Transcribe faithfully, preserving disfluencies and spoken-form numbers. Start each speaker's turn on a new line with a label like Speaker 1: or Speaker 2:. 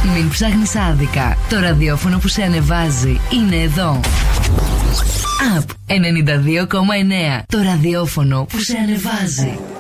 Speaker 1: Μην ψάχνεις άδικα. Το ραδιόφωνο που σε ανεβάζει είναι εδώ. Up ενενήντα δύο κόμμα εννέα. Το ραδιόφωνο που σε ανεβάζει.